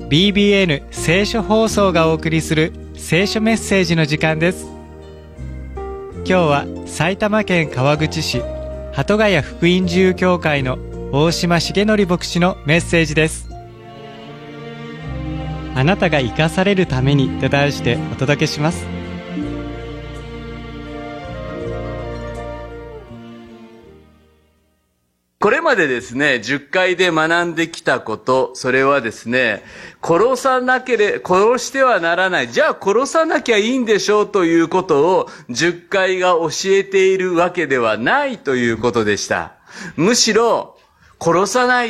BBN 聖書放送がお送りする聖書メッセージの時間です。今日は埼玉県川口市鳩ヶ谷福音自由教会の大島重則牧師のメッセージです。あなたが生かされるためにと題してお届けします。 これまでですね、10回で学んできたこと、それはですね、殺してはならない。じゃあ殺さなきゃいいんでしょうということを10回が教えているわけではないということでした。むしろ、殺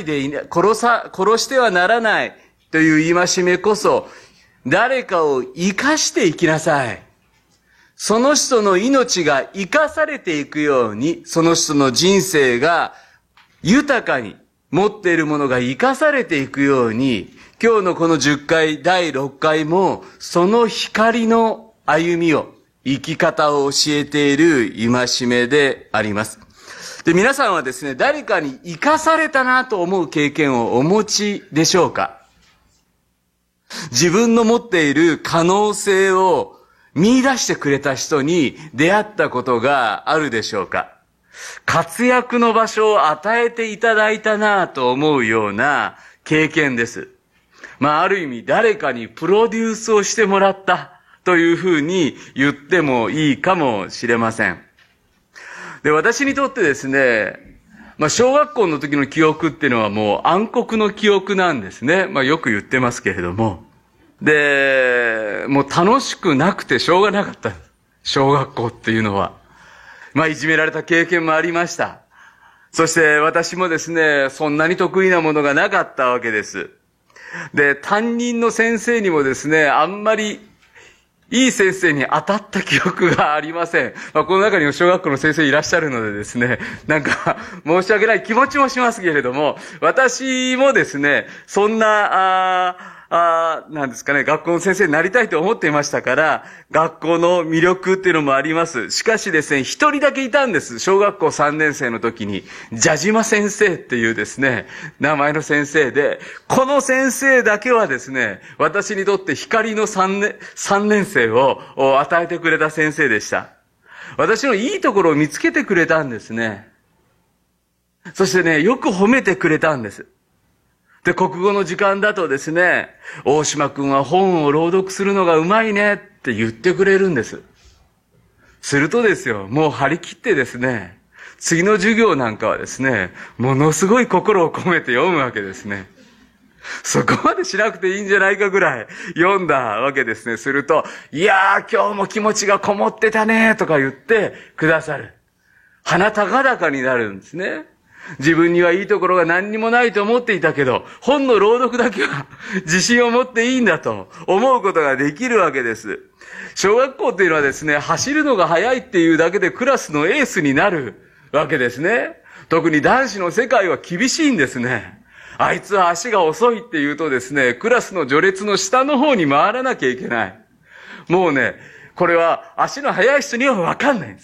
してはならないという戒めこそ、誰かを生かしていきなさい。その人の命が生かされていくように、その人の人生が豊かに持っているものが生かされていくように、今日のこの10回、第6回も、その光の歩みを、生き方を教えている戒めであります。で、皆さんはですね、誰かに生かされたなと思う経験をお持ちでしょうか？自分の持っている可能性を見出してくれた人に出会ったことがあるでしょうか？活躍の場所を与えていただいたなと思うような経験です。ある意味誰かにプロデュースをしてもらったというふうに言ってもいいかもしれません。で、私にとってですね、小学校の時の記憶っていうのはもう暗黒の記憶なんですね。よく言ってますけれども。で、もう楽しくなくてしょうがなかった。小学校っていうのは。いじめられた経験もありました。そして私もですね、そんなに得意なものがなかったわけです。で、担任の先生にもですね、あんまりいい先生に当たった記憶がありません。この中にも小学校の先生いらっしゃるのでですね、申し訳ない気持ちもしますけれども、私もですね、そんな、なんですかね、学校の先生になりたいと思っていましたから、学校の魅力っていうのもあります。しかしですね、一人だけいたんです。小学校3年生の時に、蛇島先生っていうですね、名前の先生で、この先生だけはですね、私にとって光の3年生を与えてくれた先生でした。私のいいところを見つけてくれたんですね。そしてね、よく褒めてくれたんです。で、国語の時間だとですね、大島くんは本を朗読するのがうまいねって言ってくれるんです。するとですよ、もう張り切ってですね、次の授業なんかはですね、ものすごい心を込めて読むわけですね。そこまでしなくていいんじゃないかぐらい読んだわけですね。すると、いやー今日も気持ちがこもってたねとか言ってくださる。鼻高々になるんですね。自分にはいいところが何にもないと思っていたけど、本の朗読だけは自信を持っていいんだと思うことができるわけです。小学校っていうのはですね、走るのが速いっていうだけでクラスのエースになるわけですね。特に男子の世界は厳しいんですね。あいつは足が遅いって言うとですね、クラスの序列の下の方に回らなきゃいけない。もうね、これは足の速い人にはわかんないんです。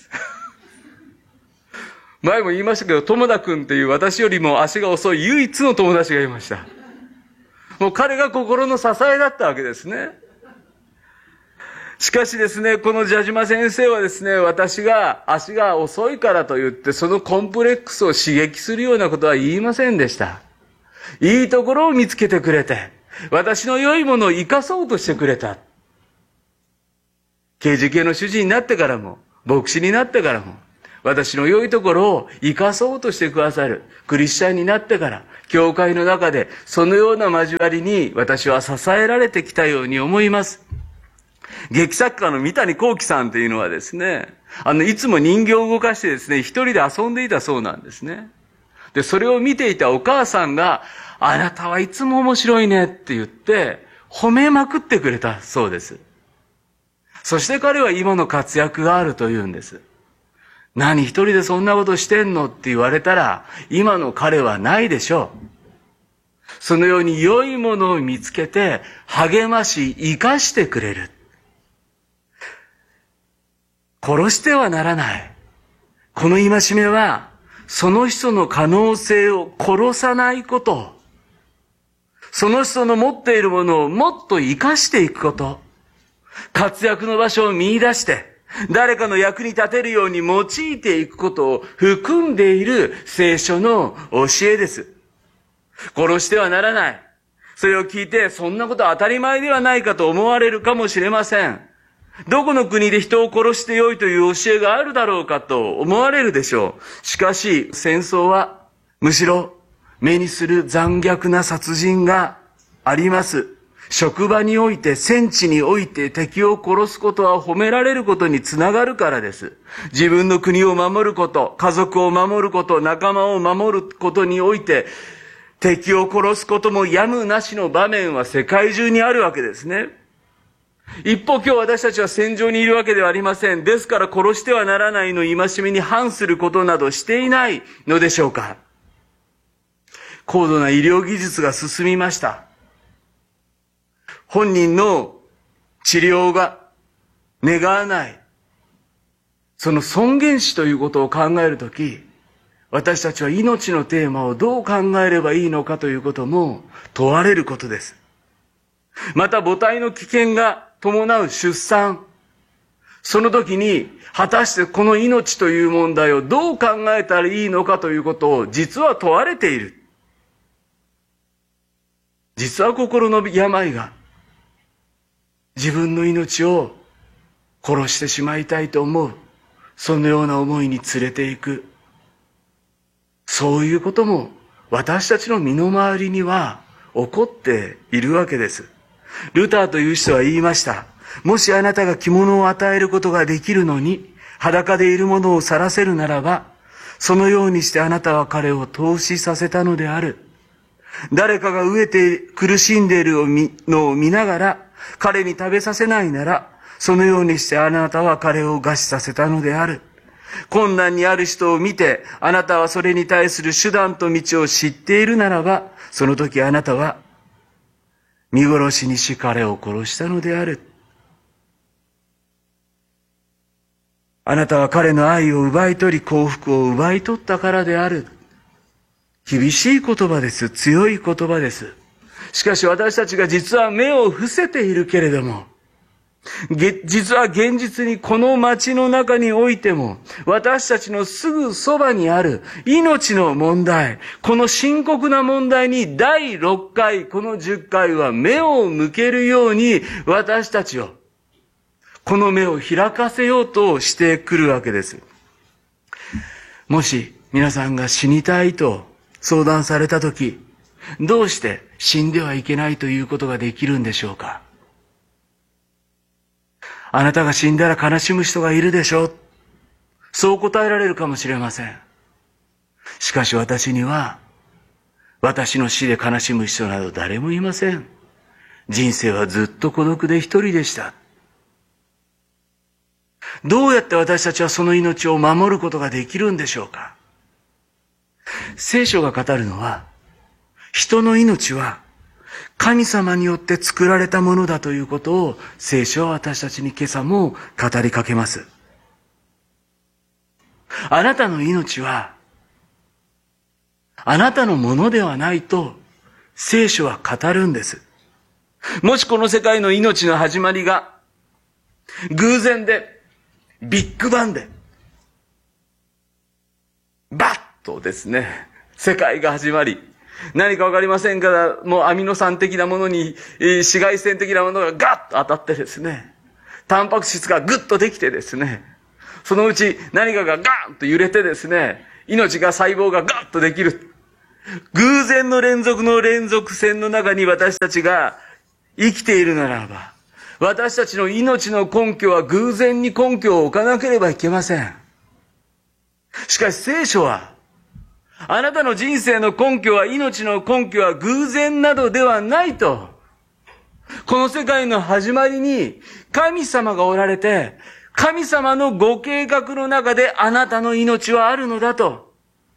前も言いましたけど、友田くんっていう私よりも足が遅い唯一の友達がいました。もう彼が心の支えだったわけですね。しかしですね、この蛇島先生はですね、私が足が遅いからと言って、そのコンプレックスを刺激するようなことは言いませんでした。いいところを見つけてくれて、私の良いものを生かそうとしてくれた。刑事系の主人になってからも、牧師になってからも、私の良いところを生かそうとしてくださる。クリスチャンになってから、教会の中でそのような交わりに私は支えられてきたように思います。劇作家の三谷幸喜さんっていうのはですね、いつも人形を動かしてですね、一人で遊んでいたそうなんですね。で、それを見ていたお母さんが、あなたはいつも面白いねって言って、褒めまくってくれたそうです。そして彼は今の活躍があると言うんです。何一人でそんなことしてんのって言われたら、今の彼はないでしょう。そのように良いものを見つけて、励まし、生かしてくれる。殺してはならない。この戒めは、その人の可能性を殺さないこと。 その人の持っているものをもっと活かしていくこと。活躍の場所を見出して、誰かの役に立てるように用いていくことを含んでいる聖書の教えです。殺してはならない。それを聞いて、そんなことは当たり前ではないかと思われるかもしれません。どこの国で人を殺してよいという教えがあるだろうかと思われるでしょう。しかし、戦争はむしろ目にする残虐な殺人があります。職場において、戦地において敵を殺すことは褒められることにつながるからです。自分の国を守ること、家族を守ること、仲間を守ることにおいて、敵を殺すこともやむなしの場面は世界中にあるわけですね。一方、今日私たちは戦場にいるわけではありません。ですから殺してはならないの戒めに反することなどしていないのでしょうか。高度な医療技術が進みました。本人の治療が願わない、その尊厳死ということを考えるとき、私たちは命のテーマをどう考えればいいのかということも問われることです。また母体の危険が伴う出産、その時に果たしてこの命という問題をどう考えたらいいのかということを実は問われている。実は心の病が自分の命を殺してしまいたいと思う、そのような思いに連れていく。そういうことも私たちの身の回りには起こっているわけです。ルターという人は言いました。もしあなたが着物を与えることができるのに、裸でいるものを晒せるならば、そのようにしてあなたは彼を凍死させたのである。誰かが飢えて苦しんでいるのを見ながら、彼に食べさせないなら、そのようにしてあなたは彼を餓死させたのである。困難にある人を見て、あなたはそれに対する手段と道を知っているならば、その時あなたは見殺しにし彼を殺したのである。あなたは彼の愛を奪い取り、幸福を奪い取ったからである。厳しい言葉です。強い言葉です。しかし私たちが実は目を伏せているけれども、実は現実にこの街の中においても、私たちのすぐそばにある命の問題、この深刻な問題に第6回、この10回は目を向けるように私たちを、この目を開かせようとしてくるわけです。もし皆さんが死にたいと相談されたとき、どうして死んではいけないということができるんでしょうか。あなたが死んだら悲しむ人がいるでしょう。そう答えられるかもしれません。しかし私には、私の死で悲しむ人など誰もいません。人生はずっと孤独で一人でした。どうやって私たちはその命を守ることができるんでしょうか。聖書が語るのは、人の命は神様によって作られたものだということを聖書は私たちに今朝も語りかけます。あなたの命はあなたのものではないと聖書は語るんです。もしこの世界の命の始まりが偶然でビッグバンでバッとですね、世界が始まり、何かわかりませんから、もうアミノ酸的なものに紫外線的なものがガッと当たってですね、タンパク質がグッとできてですね、そのうち何かがガーンと揺れてですね、命が細胞がガッとできる。偶然の連続線の中に私たちが生きているならば、私たちの命の根拠は偶然に根拠を置かなければいけません。しかし聖書は、あなたの人生の根拠は、命の根拠は偶然などではないと。この世界の始まりに神様がおられて、神様のご計画の中であなたの命はあるのだと。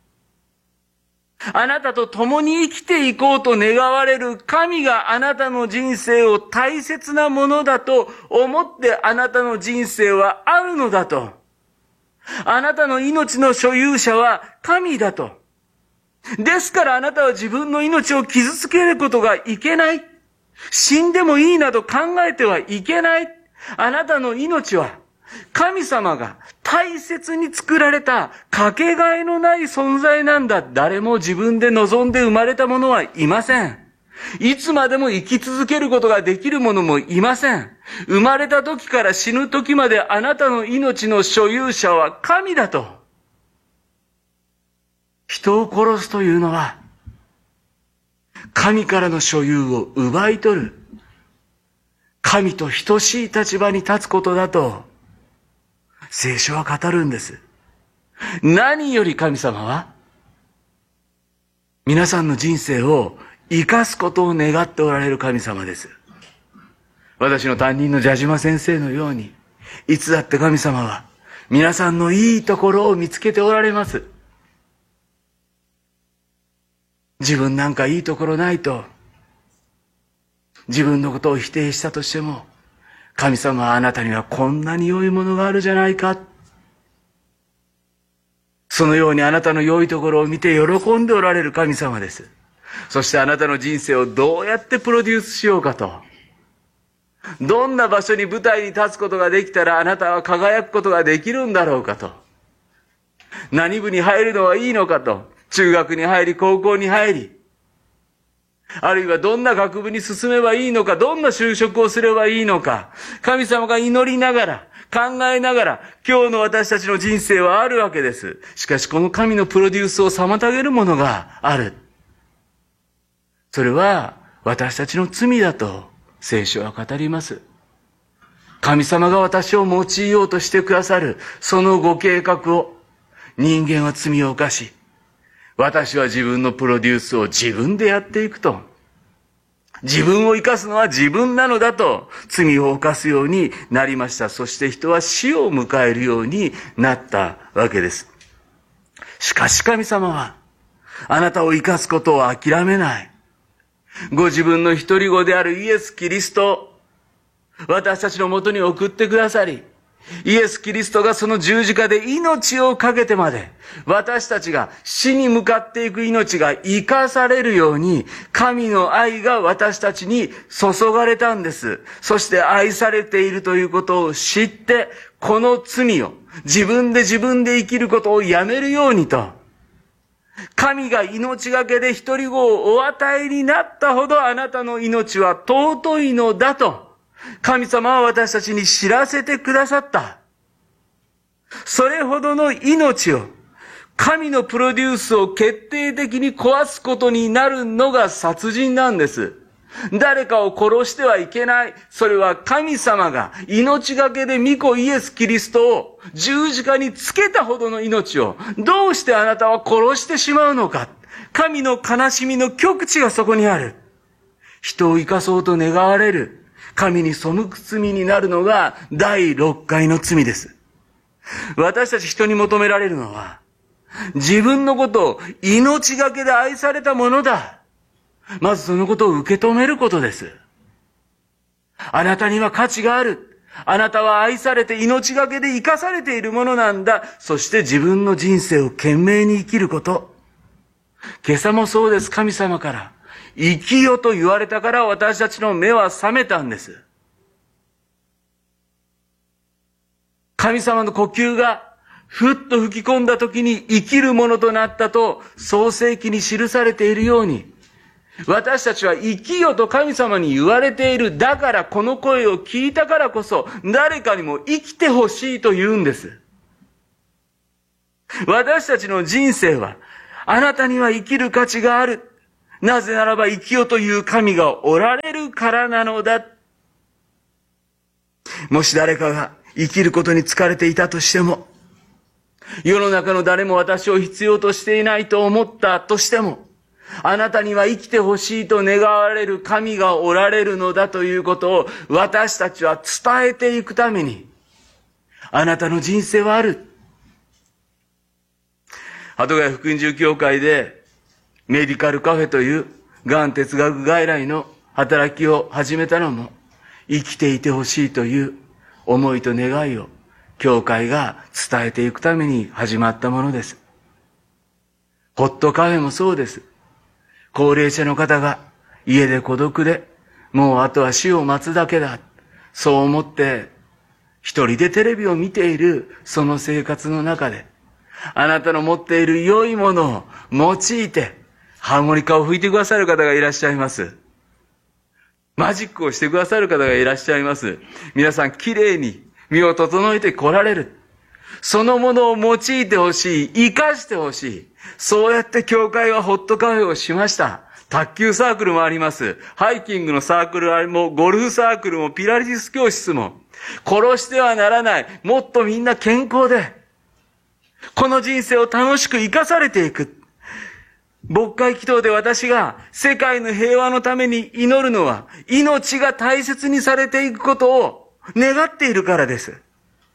あなたと共に生きていこうと願われる神があなたの人生を大切なものだと思ってあなたの人生はあるのだと。あなたの命の所有者は神だと。 ですからあなたは自分の命を傷つけることがいけない。死んでもいいなど考えてはいけない。あなたの命は神様が大切に作られたかけがえのない存在なんだ。誰も自分で望んで生まれたものはいません。いつまでも生き続けることができるものもいません。生まれた時から死ぬ時まであなたの命の所有者は神だと。人を殺すというのは、神からの所有を奪い取る、神と等しい立場に立つことだと、聖書は語るんです。何より神様は、皆さんの人生を生かすことを願っておられる神様です。私の担任の蛇島先生のように、いつだって神様は、皆さんのいいところを見つけておられます。自分なんかいいところないと、自分のことを否定したとしても、神様はあなたにはこんなに良いものがあるじゃないか。そのようにあなたの良いところを見て喜んでおられる神様です。そしてあなたの人生をどうやってプロデュースしようかと。どんな場所に舞台に立つことができたらあなたは輝くことができるんだろうかと。何部に入るのはいいのかと。中学に入り、高校に入り、あるいはどんな学部に進めばいいのか、どんな就職をすればいいのか、神様が祈りながら、考えながら、今日の私たちの人生はあるわけです。しかしこの神のプロデュースを妨げるものがある。それは私たちの罪だと聖書は語ります。神様が私を用いようとしてくださる、そのご計画を人間は罪を犯し、私は自分のプロデュースを自分でやっていくと。自分を生かすのは自分なのだと罪を犯すようになりました。そして人は死を迎えるようになったわけです。しかし神様はあなたを生かすことを諦めない。ご自分の一人子であるイエス・キリストを私たちのもとに送ってくださり、イエス・キリストがその十字架で命を懸けてまで、私たちが死に向かっていく命が生かされるように、神の愛が私たちに注がれたんです。そして愛されているということを知って、この罪を自分で生きることをやめるようにと、神が命がけで一人子をお与えになったほどあなたの命は尊いのだと、神様は私たちに知らせてくださった。それほどの命を、神のプロデュースを決定的に壊すことになるのが殺人なんです。誰かを殺してはいけない。それは神様が命がけで御子イエス・キリストを十字架につけたほどの命をどうしてあなたは殺してしまうのか。神の悲しみの極致がそこにある。人を生かそうと願われる。神に背く罪になるのが第6回の罪です。私たち人に求められるのは、自分のことを命がけで愛されたものだ。まずそのことを受け止めることです。あなたには価値がある。あなたは愛されて命がけで生かされているものなんだ。そして自分の人生を懸命に生きること。今朝もそうです。神様から。生きよと言われたから私たちの目は覚めたんです。神様の呼吸がふっと吹き込んだ時に生きるものとなったと創世記に記されているように、私たちは生きよと神様に言われている。だからこの声を聞いたからこそ誰かにも生きてほしいと言うんです。私たちの人生はあなたには生きる価値がある。なぜならば生きよという神がおられるからなのだ。もし誰かが生きることに疲れていたとしても、世の中の誰も私を必要としていないと思ったとしても、あなたには生きてほしいと願われる神がおられるのだということを私たちは伝えていくために、あなたの人生はある。鳩ヶ谷福音住教会でメディカルカフェというがん哲学外来の働きを始めたのも、生きていてほしいという思いと願いを教会が伝えていくために始まったものです。 ホットカフェもそうです。高齢者の方が家で孤独で、もうあとは死を待つだけだ。そう思って、一人でテレビを見ているその生活の中で、あなたの持っている良いものを用いて、ハーモニカを吹いてくださる方がいらっしゃいます。マジックをしてくださる方がいらっしゃいます。皆さんきれいに身を整えて来られる。そのものを用いてほしい。生かしてほしい。そうやって教会はホットカフェをしました。卓球サークルもあります。ハイキングのサークルも、ゴルフサークルも、ピラティス教室も。殺してはならない。もっとみんな健康で、この人生を楽しく生かされていく。牧会祈祷で私が世界の平和のために祈るのは、命が大切にされていくことを願っているからです。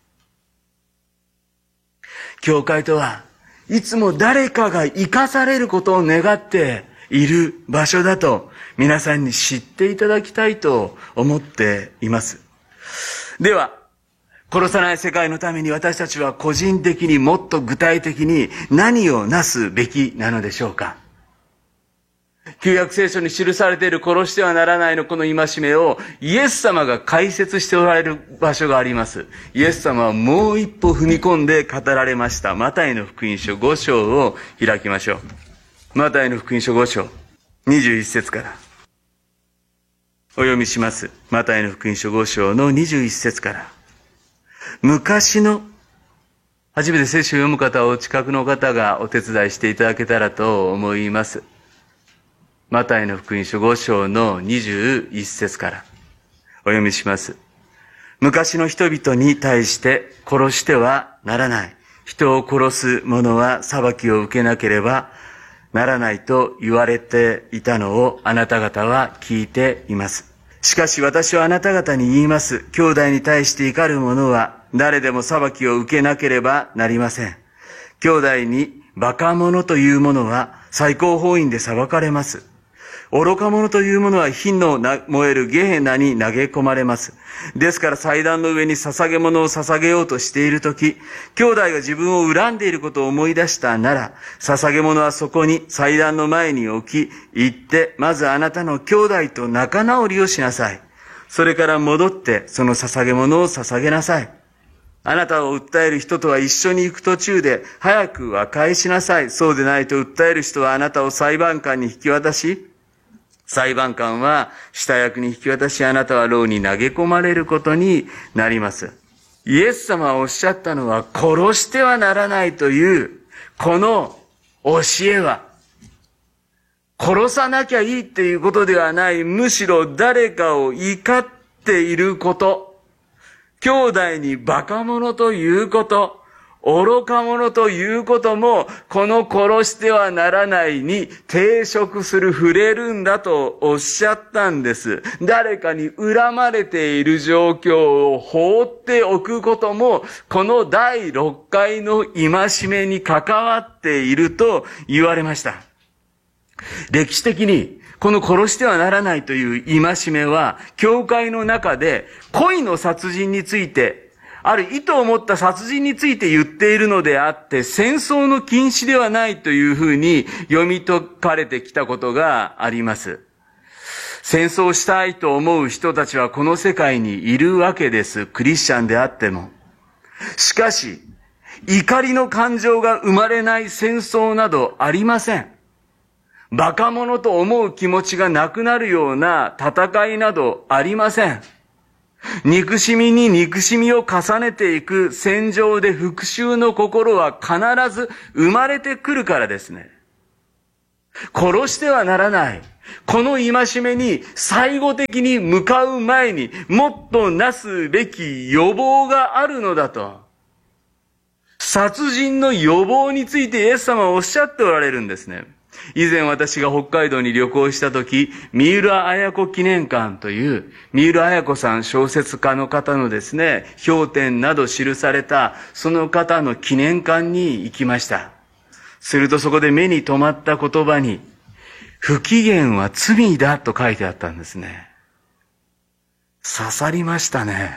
教会とはいつも誰かが生かされることを願っている場所だと皆さんに知っていただきたいと思っています。では、殺さない世界のために私たちは個人的にもっと具体的に何をなすべきなのでしょうか。旧約聖書に記されている殺してはならないのこの戒めをイエス様が解説しておられる場所があります。イエス様はもう一歩踏み込んで語られました。マタイの福音書5章を開きましょう。マタイの福音書5章21節からお読みします。マタイの福音書5章の21節から。昔の、初めて聖書を読む方はお近くの方がお手伝いしていただけたらと思います。マタイの福音書5章の21節からお読みします。昔の人々に対して殺してはならない。人を殺す者は裁きを受けなければならないと言われていたのをあなた方は聞いています。しかし私はあなた方に言います。兄弟に対して怒る者は誰でも裁きを受けなければなりません。兄弟にバカ者という者は最高法院で裁かれます。愚か者というものは火の燃えるゲヘナに投げ込まれます。ですから祭壇の上に捧げ物を捧げようとしているとき、兄弟が自分を恨んでいることを思い出したなら、捧げ物はそこに祭壇の前に置き、行って、まずあなたの兄弟と仲直りをしなさい。それから戻ってその捧げ物を捧げなさい。あなたを訴える人とは一緒に行く途中で、早く和解しなさい。そうでないと訴える人はあなたを裁判官に引き渡し、裁判官は下役に引き渡し、あなたは牢に投げ込まれることになります。イエス様はおっしゃったのは、殺してはならないという、この教えは、殺さなきゃいいっていうことではない、むしろ誰かを怒っていること、兄弟にバカ者ということ、愚か者ということも、この殺してはならないに抵触する、触れるんだとおっしゃったんです。誰かに恨まれている状況を放っておくことも、この第6回の戒めに関わっていると言われました。歴史的に、この殺してはならないという戒めは、教会の中で恋の殺人について、ある意図を持った殺人について言っているのであって、戦争の禁止ではないというふうに読み解かれてきたことがあります。戦争したいと思う人たちはこの世界にいるわけです。クリスチャンであっても。しかし、怒りの感情が生まれない戦争などありません。バカ者と思う気持ちがなくなるような戦いなどありません。憎しみに憎しみを重ねていく戦場で復讐の心は必ず生まれてくるからですね。殺してはならない。この戒めに最後的に向かう前にもっとなすべき予防があるのだと。殺人の予防についてイエス様はおっしゃっておられるんですね。以前私が北海道に旅行した時、三浦綾子記念館という、三浦綾子さん小説家の方のですね、評点など記されたその方の記念館に行きました。するとそこで目に留まった言葉に、不機嫌は罪だと書いてあったんですね。刺さりましたね。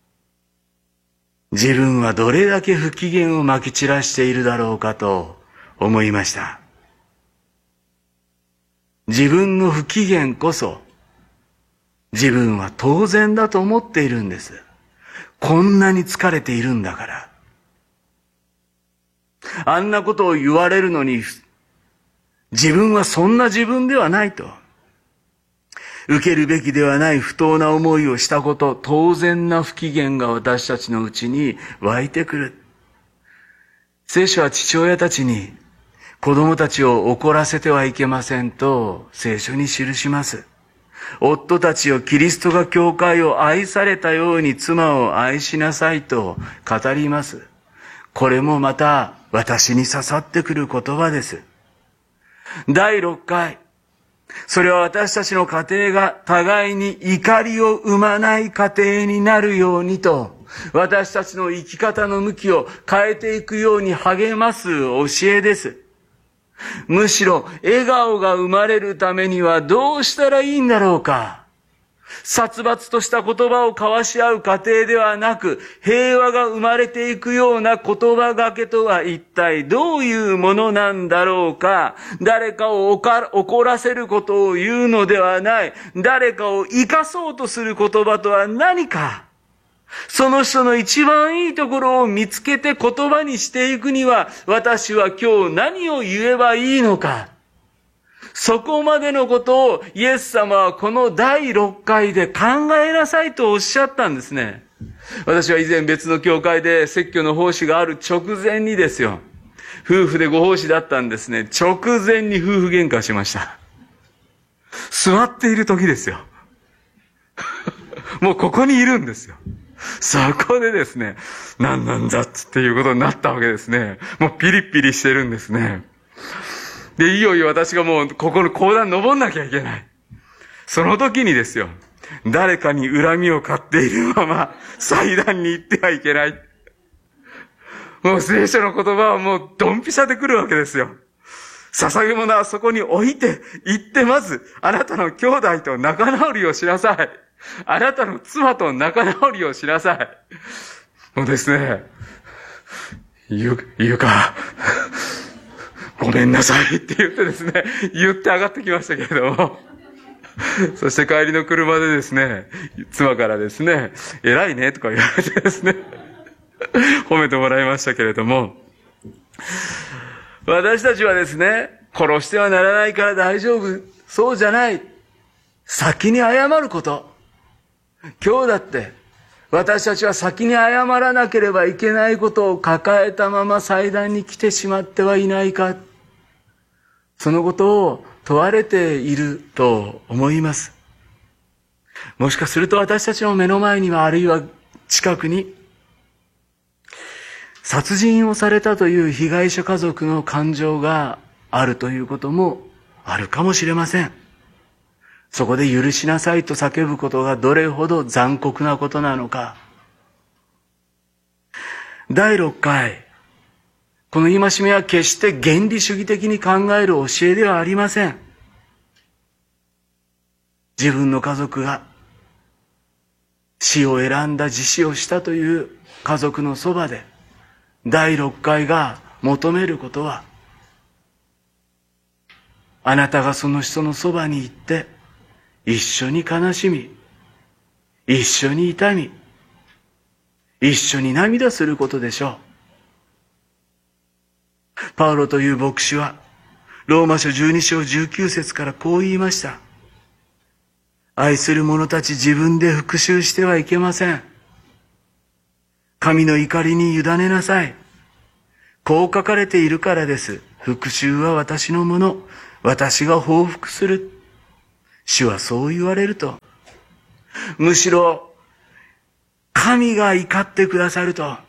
自分はどれだけ不機嫌をまき散らしているだろうかと思いました。自分の不機嫌こそ自分は当然だと思っているんです。こんなに疲れているんだから。あんなことを言われるのに、自分はそんな自分ではないと。受けるべきではない不当な思いをしたこと、当然な不機嫌が私たちのうちに湧いてくる。聖書は父親たちに子供たちを怒らせてはいけませんと聖書に記します。夫たちをキリストが教会を愛されたように妻を愛しなさいと語ります。これもまた私に刺さってくる言葉です。第6回。それは私たちの家庭が互いに怒りを生まない家庭になるようにと、私たちの生き方の向きを変えていくように励ます教えです。むしろ笑顔が生まれるためにはどうしたらいいんだろうか。殺伐とした言葉を交わし合う家庭ではなく、平和が生まれていくような言葉がけとは一体どういうものなんだろうか。誰かを怒らせることを言うのではない。誰かを生かそうとする言葉とは何か。その人の一番いいところを見つけて言葉にしていくには、私は今日何を言えばいいのか。そこまでのことをイエス様はこの第6回で考えなさいとおっしゃったんですね。私は以前別の教会で説教の奉仕がある直前にですよ。夫婦でご奉仕だったんですね。直前に夫婦喧嘩しました。座っている時ですよ。もうここにいるんですよ。そこでですね、何なんだっていうことになったわけですね。もうピリピリしてるんですね。で、いよいよ私がもうここの講談登んなきゃいけない。その時にですよ、誰かに恨みを買っているまま祭壇に行ってはいけない。もう聖書の言葉はもうドンピシャで来るわけですよ。捧げ物はそこに置いて、行ってまず、あなたの兄弟と仲直りをしなさい。あなたの妻と仲直りをしなさい。もうですね、言うか。ごめんなさいって言ってですね、言って上がってきましたけれども。そして帰りの車でですね、妻からですね、偉いねとか言われてですね、褒めてもらいましたけれども、私たちはですね、殺してはならないから大丈夫。そうじゃない。先に謝ること。今日だって、私たちは先に謝らなければいけないことを抱えたまま祭壇に来てしまってはいないか。そのことを問われていると思います。もしかすると私たちの目の前には、あるいは近くに、殺人をされたという被害者家族の感情があるということもあるかもしれません。そこで許しなさいと叫ぶことがどれほど残酷なことなのか。第6回、この戒めは決して原理主義的に考える教えではありません。自分の家族が死を選んだ自死をしたという家族のそばで、第6回が求めることは、あなたがその人のそばに行って、一緒に悲しみ、一緒に痛み、一緒に涙することでしょう。パウロという牧師は、ローマ書12章19節からこう言いました。愛する者たち、自分で復讐してはいけません。神の怒りに委ねなさい。こう書かれているからです。復讐は私のもの。私が報復する。主はそう言われると。むしろ、神が怒ってくださると。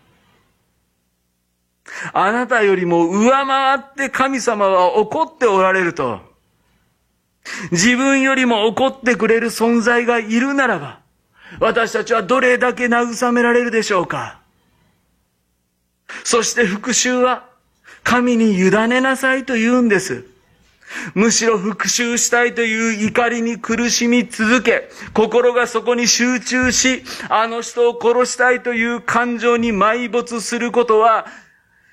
あなたよりも上回って神様は怒っておられると。自分よりも怒ってくれる存在がいるならば、私たちはどれだけ慰められるでしょうか。そして復讐は神に委ねなさいと言うんです。むしろ復讐したいという怒りに苦しみ続け、心がそこに集中し、あの人を殺したいという感情に埋没することは、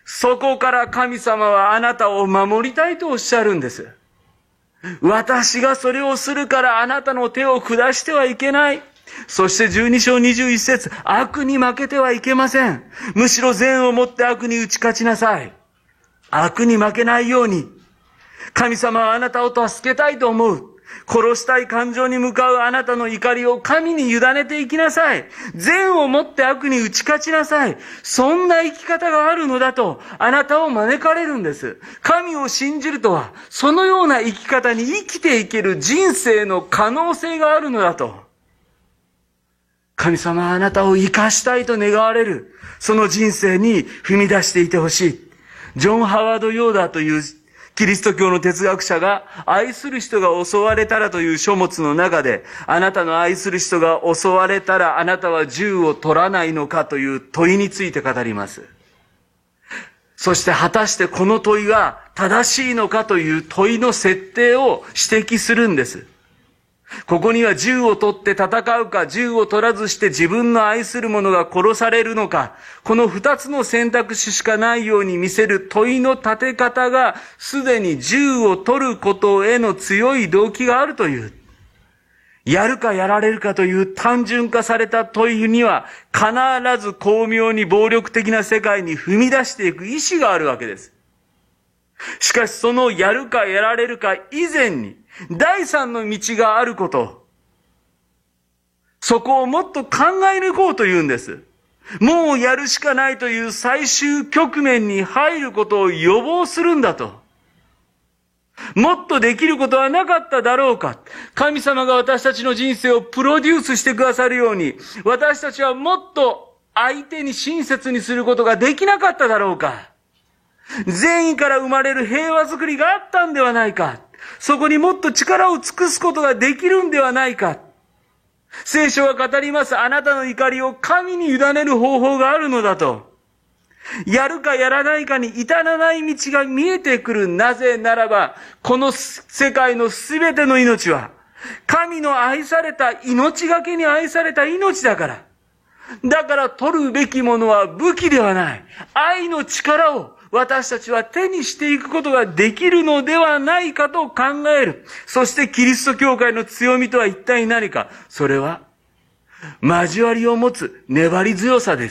そこから神様はあなたを守りたいとおっしゃるんです。私がそれをするからあなたの手を下してはいけない。そして12章21節、悪に負けてはいけません。むしろ善をもって悪に打ち勝ちなさい。悪に負けないように、神様はあなたを助けたいと思う。殺したい感情に向かうあなたの怒りを神に委ねていきなさい。善をもって悪に打ち勝ちなさい。そんな生き方があるのだと、あなたを招かれるんです。神を信じるとは、そのような生き方に生きていける人生の可能性があるのだと。神様はあなたを生かしたいと願われる、その人生に踏み出していてほしい。ジョン・ハワード・ヨーダーというキリスト教の哲学者が、愛する人が襲われたらという書物の中で、あなたの愛する人が襲われたらあなたは銃を取らないのかという問いについて語ります。そして果たしてこの問いが正しいのかという問いの設定を指摘するんです。ここには銃を取って戦うか、銃を取らずして自分の愛する者が殺されるのか、この二つの選択肢しかないように見せる問いの立て方が、すでに銃を取ることへの強い動機があるという。やるかやられるかという単純化された問いには、必ず巧妙に暴力的な世界に踏み出していく意志があるわけです。しかしそのやるかやられるか以前に、第三の道があること。そこをもっと考え抜こうというんです。もうやるしかないという最終局面に入ることを予防するんだと。もっとできることはなかっただろうか。神様が私たちの人生をプロデュースしてくださるように、私たちはもっと相手に親切にすることができなかっただろうか。善意から生まれる平和づくりがあったんではないか。そこにもっと力を尽くすことができるんではないか。聖書は語ります。あなたの怒りを神に委ねる方法があるのだと。やるかやらないかに至らない道が見えてくる。なぜならば、この世界のすべての命は、神の愛された命がけに愛された命だから。だから取るべきものは武器ではない。愛の力を私たちは手にしていくことができるのではないかと考える。そしてキリスト教会の強みとは一体何か。それは、交わりを持つ粘り強さです。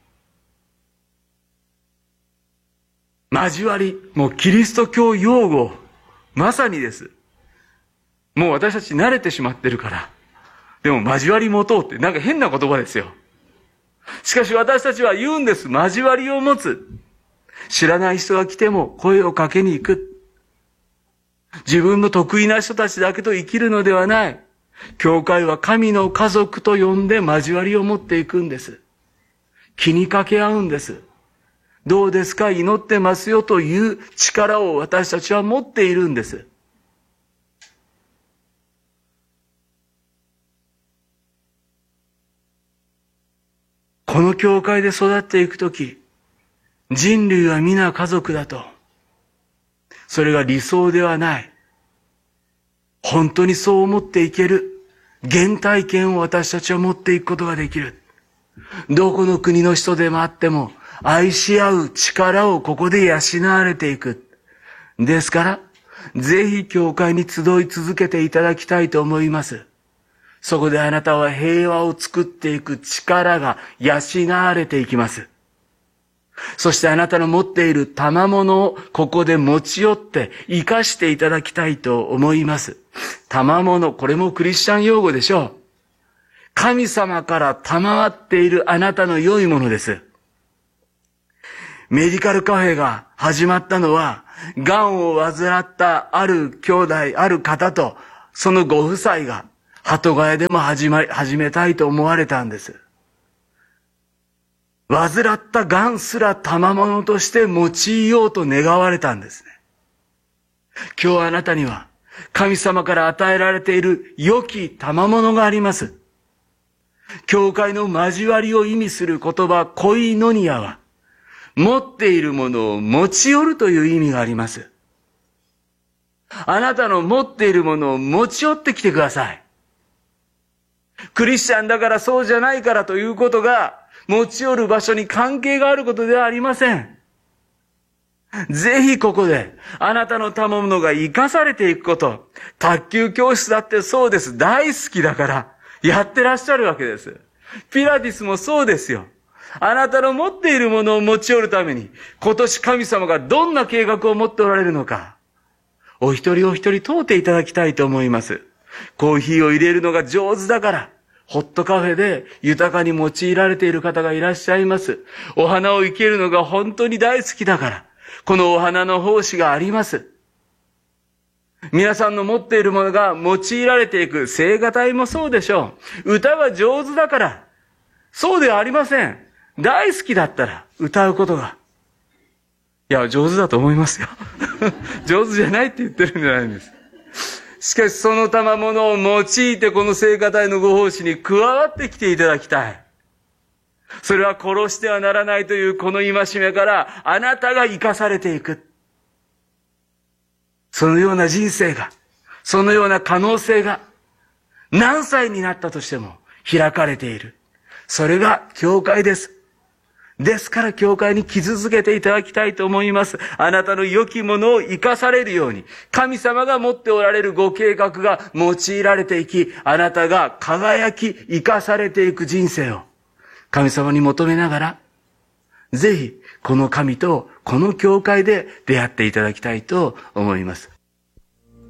交わり、もうキリスト教用語、まさにです。もう私たち慣れてしまってるから。でも交わり持とうってなんか変な言葉ですよ。しかし私たちは言うんです。交わりを持つ。知らない人が来ても声をかけに行く。自分の得意な人たちだけと生きるのではない。教会は神の家族と呼んで交わりを持っていくんです。気にかけ合うんです。どうですか？祈ってますよという力を私たちは持っているんです。この教会で育っていくとき、人類は皆家族だと。それが理想ではない。本当にそう思っていける原体験を私たちは持っていくことができる。どこの国の人でもあっても愛し合う力をここで養われていく。ですから、ぜひ教会に集い続けていただきたいと思います。そこであなたは平和を作っていく力が養われていきます。そしてあなたの持っている賜物をここで持ち寄って生かしていただきたいと思います。賜物、これもクリスチャン用語でしょう。神様から賜っているあなたの良いものです。メディカルカフェが始まったのは、癌を患ったある兄弟、ある方とそのご夫妻が鳩ヶ谷でも始めたいと思われたんです。患った癌すら賜物として用いようと願われたんですね。今日あなたには神様から与えられている良き賜物があります。教会の交わりを意味する言葉、コイノニアは、持っているものを持ち寄るという意味があります。あなたの持っているものを持ち寄ってきてください。クリスチャンだからそうじゃないからということが持ち寄る場所に関係があることではありません。 ぜひここで、あなたの賜物が生かされていくこと。卓球教室だってそうです。大好きだから、やってらっしゃるわけです。ピラティスもそうですよ。あなたの持っているものを持ち寄るために、今年神様がどんな計画を持っておられるのか、お一人お一人問うていただきたいと思います。コーヒーを入れるのが上手だから、ホットカフェで豊かに用いられている方がいらっしゃいます。お花を生けるのが本当に大好きだから、このお花の奉仕があります。皆さんの持っているものが用いられていく聖歌隊もそうでしょう。歌が上手だから、そうではありません。大好きだったら歌うことが。いや、上手だと思いますよ。上手じゃないって言ってるんじゃないんです。しかしその賜物を用いてこの聖歌隊のご奉仕に加わってきていただきたい。それは殺してはならないというこの戒めからあなたが生かされていく。そのような人生が、そのような可能性が何歳になったとしても開かれている。それが教会です。ですから教会に気づけていただきたいと思います。あなたの良きものを生かされるように、神様が持っておられるご計画が用いられていき、あなたが輝き生かされていく人生を神様に求めながら、ぜひこの神とこの教会で出会っていただきたいと思います。